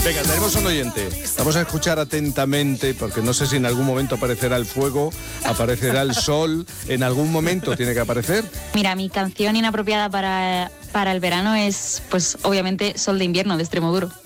Venga, tenemos un oyente. Vamos a escuchar atentamente, porque no sé si en algún momento aparecerá el fuego, aparecerá el sol, en algún momento tiene que aparecer. Mira, mi canción inapropiada para el verano es, pues, obviamente, Sol de invierno, de Extremoduro.